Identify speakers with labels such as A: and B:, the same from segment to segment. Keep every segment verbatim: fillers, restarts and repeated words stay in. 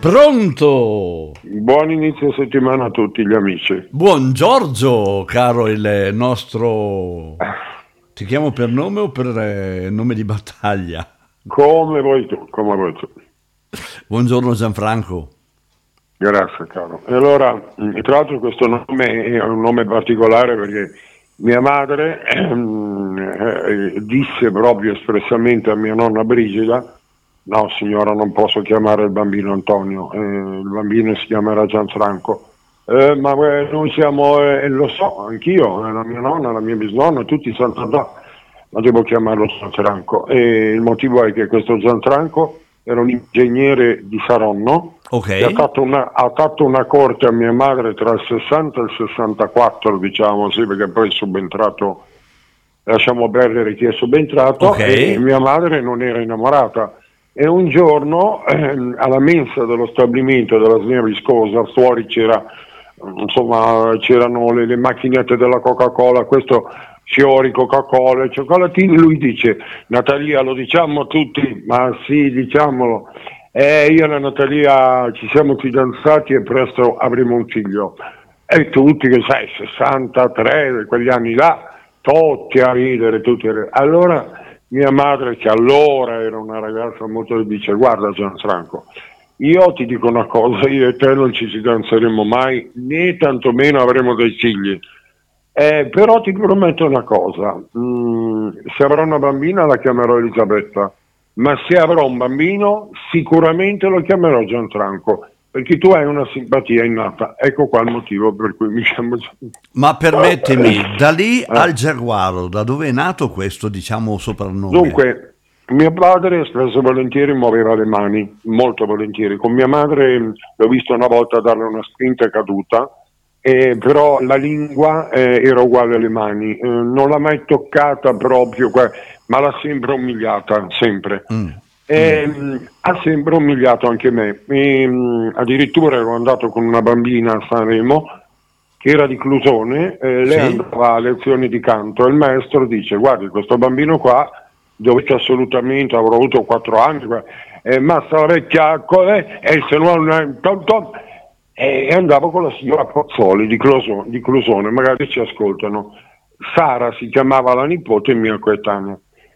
A: Pronto?
B: Buon inizio settimana a tutti gli amici.
A: Buon Giorgio, caro il nostro... Ti chiamo per nome o per eh, nome di battaglia?
B: Come vuoi tu, come vuoi tu.
A: Buongiorno Gianfranco.
B: Grazie caro. E allora, tra l'altro questo nome è un nome particolare perché mia madre ehm, eh, disse proprio espressamente a mia nonna Brigida: no signora, non posso chiamare il bambino Antonio, eh, il bambino si chiamerà Gianfranco. Eh, ma eh, noi siamo, eh, lo so, anch'io, eh, la mia nonna, la mia bisnonna, tutti sanno, no, ma devo chiamarlo Gianfranco. E il motivo è che questo Gianfranco era un ingegnere di Saronno.
A: Ok.
B: Che ha fatto, una, ha fatto una corte a mia madre tra il sessanta e il sessantaquattro, diciamo, sì, perché poi è subentrato, lasciamo perdere chi è subentrato,
A: Okay.
B: e mia madre non era innamorata. E un giorno ehm, alla mensa dello stabilimento della signora Viscosa, fuori c'era, insomma, c'erano le, le macchinette della Coca-Cola, questo fiori, Coca-Cola, cioccolatini, lui dice: Natalia, lo diciamo tutti? Ma sì, diciamolo. Eh, io e la Natalia ci siamo fidanzati e presto avremo un figlio. E tutti, che sai, sessantatré, quegli anni là, tutti a ridere, tutti a ridere. Allora mia madre, che allora era una ragazza molto, dice: guarda Gianfranco, io ti dico una cosa, io e te non ci fidanzeremo mai, né tantomeno avremo dei figli. Eh, però ti prometto una cosa, mm, se avrò una bambina la chiamerò Elisabetta, ma se avrò un bambino sicuramente lo chiamerò Gianfranco, perché tu hai una simpatia innata. Ecco qua il motivo per cui mi chiamo Gianfranco.
A: Ma permettimi, da lì
B: Eh.
A: al Giaguaro, da dove è nato questo, diciamo, soprannome?
B: Dunque, mio padre spesso e volentieri muoveva le mani, molto volentieri. Con mia madre mh, l'ho visto una volta darle una spinta e caduta, eh, però la lingua eh, era uguale alle mani. Eh, non l'ha mai toccata proprio, que- ma l'ha sempre umiliata, sempre.
A: Mm.
B: E, mh, ha sempre umiliato anche me. E, mh, addirittura ero andato con una bambina a Sanremo che era di Clusone, eh, lei
A: Sì.
B: andava a lezioni di canto e il maestro dice: guardi, questo bambino qua dovete assolutamente, avrò avuto quattro anni, eh, massa la vecchia, eh, e se no non è- tom, tom. E andavo con la signora Pozzoli di Clusone, di Clusone, magari ci ascoltano. Sara si chiamava la nipote mia coetanea.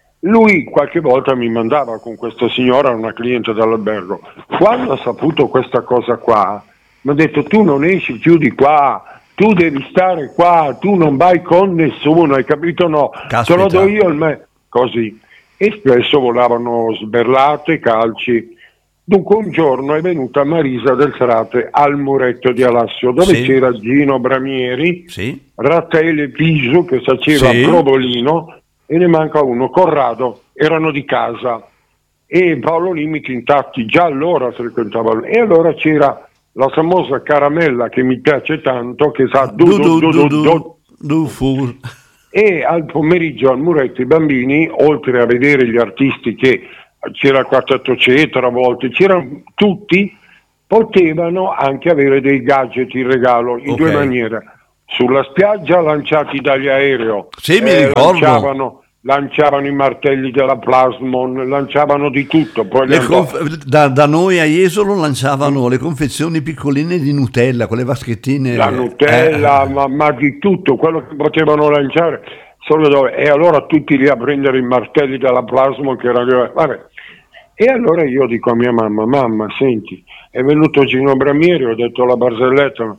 B: Lui qualche volta mi mandava con questa signora, una cliente dall'albergo. Quando ha saputo questa cosa qua, mi ha detto: tu non esci più di qua, tu devi stare qua, tu non vai con nessuno, hai capito? No,
A: Caspita.
B: te lo do io il me. Così. E spesso volavano sberlate, calci. Dunque un giorno è venuta Marisa del Frate al muretto di Alassio, dove
A: Sì.
B: c'era Gino Bramieri,
A: Sì.
B: Raffaele Piso che faceva
A: Sì.
B: Provolino, e ne manca uno, Corrado, erano di casa, e Paolo Limiti intatti già allora frequentava. E allora c'era la famosa caramella che mi piace tanto, che sa du
A: Du
B: du
A: du
B: du
A: du
B: du
A: du,
B: du.
A: du fu.
B: E al pomeriggio al muretto i bambini, oltre a vedere gli artisti, che c'era il quartetto Cetra, a volte c'erano tutti, potevano anche avere dei gadget in regalo in
A: Ok.
B: due maniere: sulla spiaggia lanciati dagli aerei,
A: Sì, mi ricordo.
B: lanciavano, lanciavano i martelli della Plasmon, lanciavano di tutto. Poi le
A: Le
B: andò-
A: conf- da, da noi a Jesolo lanciavano le confezioni piccoline di Nutella con le vaschettine.
B: la Nutella,
A: eh,
B: ma, ma di tutto quello che potevano lanciare. Solo dove, e allora tutti lì a prendere i martelli della Plasmon che erano, vabbè. E allora io dico a mia mamma: mamma, senti, è venuto Gino Bramieri, ho detto alla barzelletta: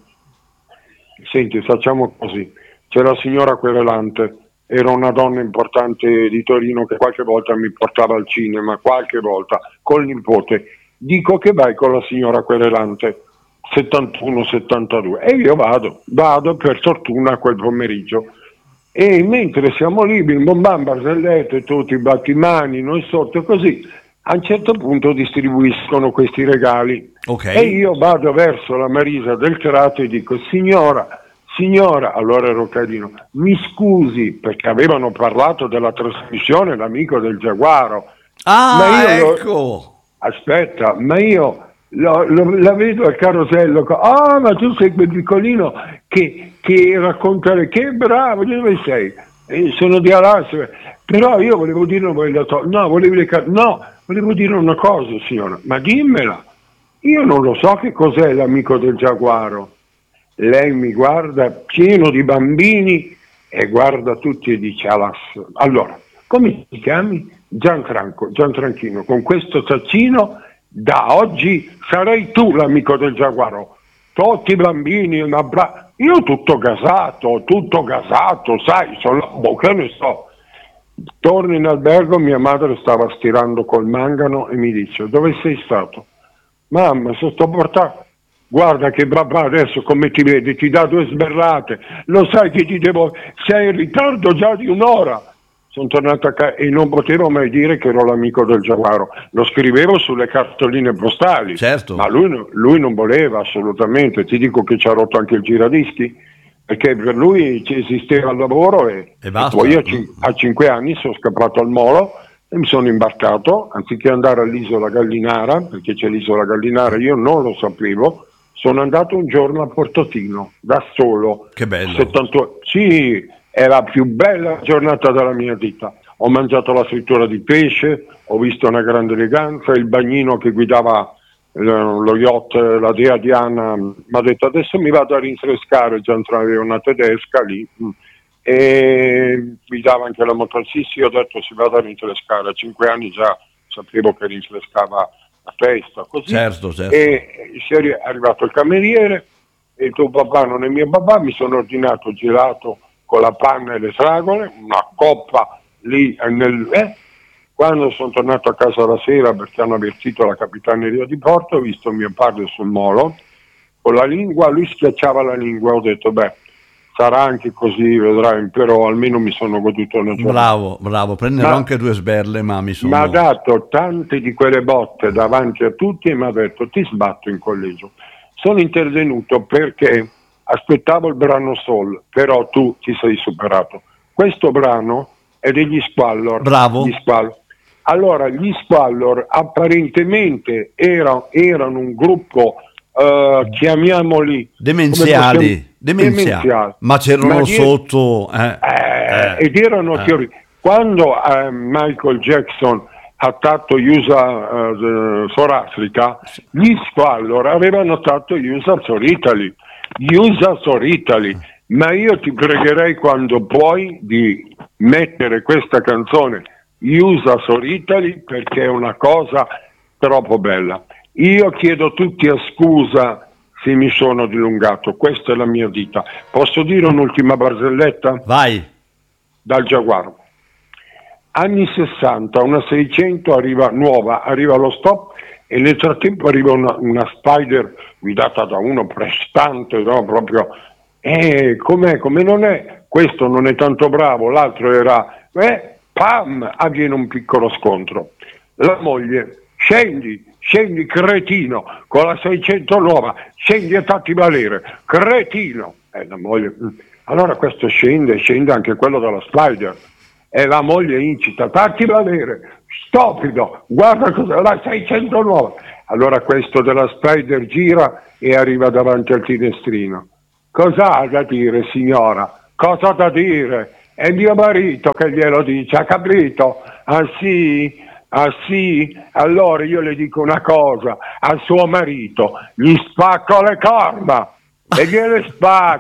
B: senti, facciamo così, c'è la signora Querelante, era una donna importante di Torino che qualche volta mi portava al cinema, qualche volta, col nipote, dico che vai con la signora Querelante, settantuno settantadue, e io vado, vado per fortuna quel pomeriggio. E mentre siamo lì, bim bom bam, barzellette, tutti i battimani, noi sotto così, a un certo punto distribuiscono questi regali.
A: Ok.
B: E io vado verso la Marisa del Crato e dico: signora, signora, allora ero carino, mi scusi, perché avevano parlato della trasmissione L'amico del Giaguaro.
A: Ah,
B: Ma io lo-
A: ecco.
B: Aspetta, ma io lo- lo- la vedo al carosello, co- ah, ma tu sei quel piccolino che, che racconta, le- che bravo, di dove sei? "Eh, sono di Alassio, però io volevo dire, no, volevo dire, no, volevo dire una cosa, signora, ma dimmela." Io non lo so che cos'è l'amico del giaguaro. Lei mi guarda pieno di bambini e guarda tutti e dice alas. Allora, come ti chiami? Gianfranco, Gianfranchino, con questo taccino da oggi sarai tu l'amico del giaguaro. Tutti i bambini, un abbraccio. Io tutto gasato, tutto gasato, sai, sono, boh, che ne so. Torno in albergo, mia madre stava stirando col mangano e mi dice: dove sei stato? Mamma, sono sto portato. Guarda che brava adesso come ti vedi, ti dà due sberrate, lo sai che ti devo, sei in ritardo già di un'ora. Sono tornato a casa e non potevo mai dire che ero l'amico del giaguaro, lo scrivevo sulle cartoline postali,
A: certo.
B: Ma lui, lui non voleva assolutamente, ti dico che ci ha rotto anche il giradischi, perché per lui ci esisteva il lavoro e,
A: e,
B: e poi io a cinque anni sono scappato al molo e mi sono imbarcato, anziché andare all'isola Gallinara, perché c'è l'isola Gallinara, io non lo sapevo, sono andato un giorno a Portofino, da solo.
A: Che bello.
B: settanta Sì, è la più bella giornata della mia vita. Ho mangiato la frittura di pesce, ho visto una grande eleganza, il bagnino che guidava lo yacht, la dea Diana, mi ha detto adesso mi vado a rinfrescare, già aveva una tedesca lì, e guidava anche la motocicletta, ho detto si vada a rinfrescare, a cinque anni già sapevo che rinfrescava la testa, così.
A: Certo, certo.
B: E si è arrivato il cameriere e il tuo papà non è mio papà, mi sono ordinato gelato con la panna e le fragole, una coppa lì nel... Eh? Quando sono tornato a casa la sera perché hanno avvertito la capitaneria di porto, ho visto mio padre sul molo, con la lingua, lui schiacciava la lingua, ho detto beh, sarà anche così, vedrai, però almeno mi sono goduto una giornata.
A: Bravo, bravo, prenderò ma, anche due sberle, ma mi sono...
B: Mi ha dato tante di quelle botte davanti a tutti e mi ha detto ti sbatto in collegio. Sono intervenuto perché aspettavo il brano Soul, però tu ti sei superato. Questo brano è degli Squallor.
A: Bravo.
B: Gli Squallor. Allora, gli Squallor apparentemente erano, erano un gruppo, uh, chiamiamoli...
A: Demenziali, demenziali, demenziali, ma c'erano ma sotto... Eh,
B: eh, eh, ed erano eh. teorie. Quando uh, Michael Jackson ha fatto USA uh, for Africa, gli Squallor avevano fatto USA for Italy, USA for Italy, ma io ti pregherei quando puoi di mettere questa canzone USA for Italy perché è una cosa troppo bella. Io chiedo tutti a scusa se mi sono dilungato, questa è la mia vita. Posso dire un'ultima barzelletta?
A: Vai.
B: Dal Giaguaro. Anni sessanta, una seicento arriva nuova, arriva allo stop e nel frattempo arriva una, una Spider guidata da uno prestante, no? Proprio, eh, com'è, come non è? Questo non è tanto bravo, l'altro era... Eh, pam, avviene un piccolo scontro. La moglie, scendi, scendi cretino, con la seicento nuova, scendi e fatti valere, cretino. E la moglie, allora questo scende, scende anche quello della Spider. E la moglie incita, fatti valere, stupido, guarda cosa, la seicento nuova. Allora questo della Spider gira e arriva davanti al finestrino. Cosa ha da dire, signora? Cosa ha da dire? È mio marito che glielo dice, ha capito? Ah sì, ah sì, allora io le dico una cosa, al suo marito gli spacco le corna e gliele spacco.